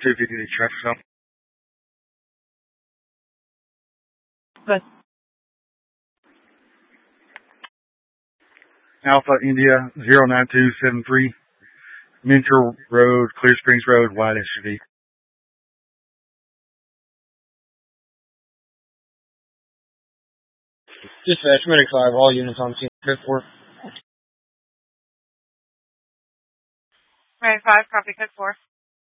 250 traffic stop. Good. Alpha India 09273, Minter Road, Clear Springs Road, white SUV. Dispatch, Medic 5, all units on scene. Code 4. Medic 5, copy, code 4.